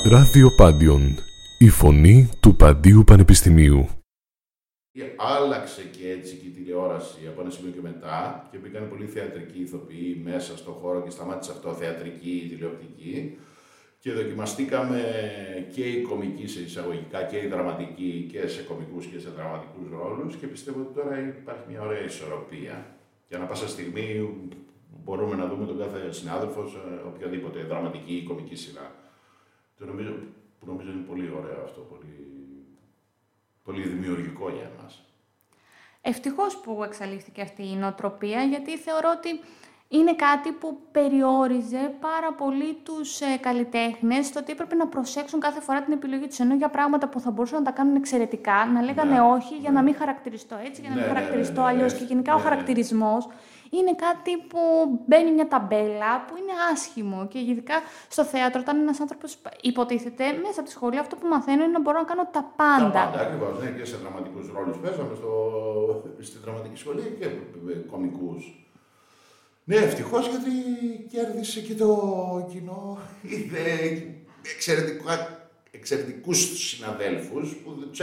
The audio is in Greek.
Ράδιο Πάντιον, η φωνή του Παντίου Πανεπιστημίου. Άλλαξε και έτσι και η τηλεόραση από ένα σημείο και μετά και μπήκαν πολλοί θεατρικοί ηθοποιοί μέσα στον χώρο και σταμάτησε αυτό θεατρική, τηλεοπτική και δοκιμαστήκαμε και η κομική σε εισαγωγικά και η δραματική και σε κομικούς και σε δραματικούς ρόλους και πιστεύω ότι τώρα υπάρχει μια ωραία ισορροπία και ανά πάσα στιγμή μπορούμε να δούμε τον κάθε συνάδελφο σε οποιαδήποτε δραματική ή κομική σειρά. Που νομίζω είναι πολύ ωραίο αυτό, πολύ δημιουργικό για εμάς. Ευτυχώς που εξαλείφθηκε αυτή η νοοτροπία, γιατί θεωρώ ότι είναι κάτι που περιόριζε πάρα πολύ τους καλλιτέχνες στο ότι έπρεπε να προσέξουν κάθε φορά την επιλογή τους, ενώ για πράγματα που θα μπορούσαν να τα κάνουν εξαιρετικά, να λέγανε όχι για να μην χαρακτηριστώ έτσι, για να μην χαρακτηριστώ αλλιώς. Και γενικά ο χαρακτηρισμός είναι κάτι που μπαίνει μια ταμπέλα που είναι άσχημο. Και ειδικά στο θέατρο, όταν ένας άνθρωπος υποτίθεται μέσα από τη σχολή, αυτό που μαθαίνω είναι να μπορώ να κάνω τα πάντα. Τα πάντα, ακριβώς. Ναι, και σε δραματικούς ρόλους παίζαμε στη δραματική σχολή και κομικούς. Ναι, ευτυχώς γιατί κέρδισε και το κοινό. Είδε εξαιρετικούς συναδέλφους που